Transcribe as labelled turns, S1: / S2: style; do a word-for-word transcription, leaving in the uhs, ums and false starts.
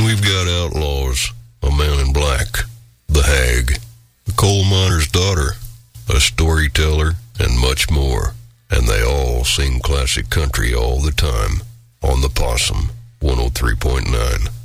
S1: Then we've got Outlaws, A Man in Black, The Hag, The Coal Miner's Daughter, A Storyteller, and much more. And they all sing classic country all the time on the Possum one oh three point nine.